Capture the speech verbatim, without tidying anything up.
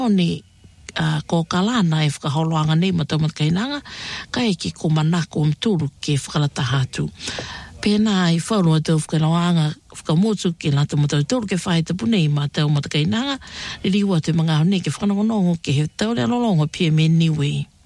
Oni uh, ko kalana e whakaholoanga nei ma tau matakainanga, kai ki ko manako mturu ke whakalata Pena i whaurua tau whakaloanga whakamotu ke lata mo tau tōru ke whae te punei ma tau matakainanga, ririwa te mga hone ke whanongonongo ke he tau rea lolongo pia me niwe.